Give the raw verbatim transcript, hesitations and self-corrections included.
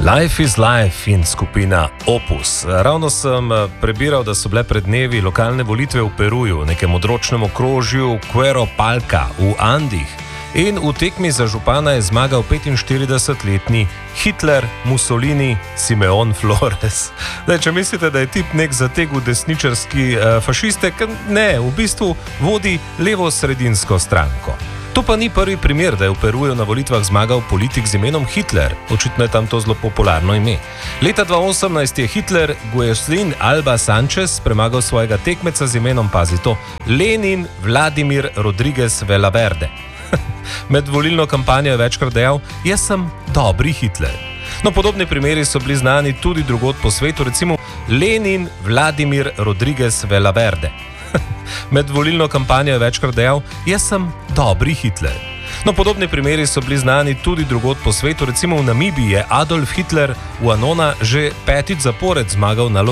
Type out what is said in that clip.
Life is Life in skupina Opus. Ravno sem prebiral, da so bile pred dnevi lokalne volitve v Peruju, v nekem odročnem okrožju Cueropalca v Andih. In v tekmi za župana je zmagal petinštiridesetletni Hitler, Mussolini, Simeon Flores. Zdaj, če mislite, da je tip nek zateg v desničarski uh, fašistek, ne, v bistvu vodi levo-sredinsko stranko. To pa ni prvi primer, da je v Peruju na volitvah zmagal politik z imenom Hitler. Očitno je tam to zelo popularno ime. Leta dva tisoč osemnajst je Hitler Guillermo Alba Sanchez premagal svojega tekmeca z imenom, pazi to, Lenin Vladimir Rodriguez Velaverde. Med volilno kampanjo je večkrat dejal, jaz sem dobri Hitler. No, podobni primeri so bili znani tudi drugod po svetu, recimo Lenin Vladimir Rodriguez Velaverde. Med volilno kampanjo je večkrat dejal, jaz sem dobri Hitler. No, podobni primeri so bili znani tudi drugod po svetu, recimo v Namibiji je Adolf Hitler v Anona že petič zapored zmagal na